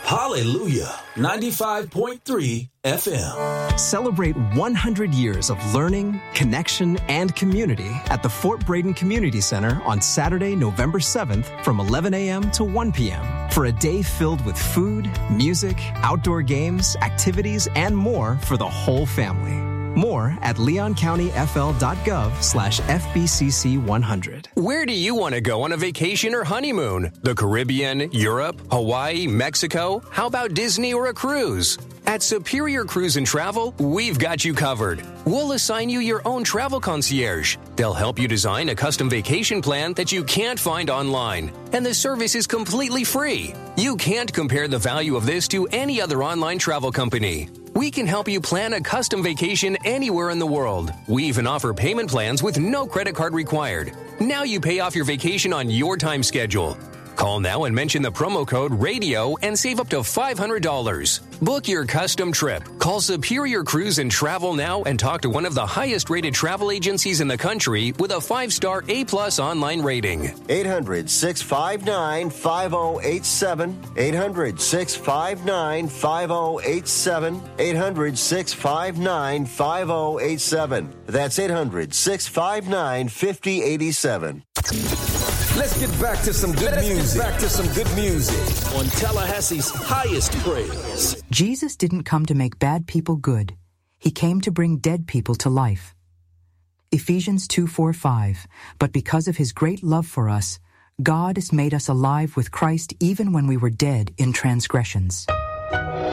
Hallelujah. 95.3 FM. Celebrate 100 years of learning, connection, and community at the Fort Braden Community Center on Saturday, November 7th from 11 a.m. to 1 p.m. for a day filled with food, music, outdoor games, activities, and more for the whole family. More at leoncountyfl.gov/FBCC100. Where do you want to go on a vacation or honeymoon? The Caribbean, Europe, Hawaii, Mexico? How about Disney or a cruise? At Superior Cruise and Travel, we've got you covered. We'll assign you your own travel concierge. They'll help you design a custom vacation plan that you can't find online. And the service is completely free. You can't compare the value of this to any other online travel company. We can help you plan a custom vacation anywhere in the world. We even offer payment plans with no credit card required. Now you pay off your vacation on your time schedule. Call now and mention the promo code RADIO and save up to $500. Book your custom trip. Call Superior Cruise and Travel now and talk to one of the highest-rated travel agencies in the country with a 5-star A+ online rating. 800-659-5087. 800-659-5087. 800-659-5087. That's 800-659-5087. Let's get back to some good music. On Tallahassee's highest praise. Jesus didn't come to make bad people good. He came to bring dead people to life. Ephesians 2:4-5. But because of his great love for us, God has made us alive with Christ even when we were dead in transgressions.